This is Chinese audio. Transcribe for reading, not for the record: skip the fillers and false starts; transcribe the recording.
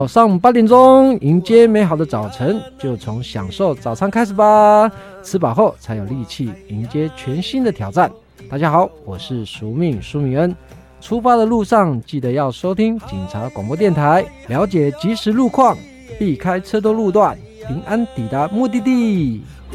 早上8点钟，迎接美好的早晨，就从享受早餐开始吧。吃饱后才有力气迎接全新的挑战。大家好，我是苏敏恩。出发的路上，记得要收听警察广播电台，了解即时路况，避开车多路段，平安抵达目的地。